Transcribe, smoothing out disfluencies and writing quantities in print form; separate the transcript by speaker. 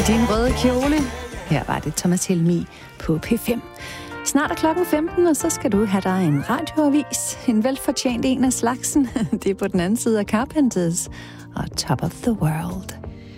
Speaker 1: din røde kjole. Her var det Thomas Helmig på P5. Snart er klokken 15, og så skal du have dig en radioavis. En velfortjent en af slagsen. Det er på den anden side af Carpenters og Top of the World.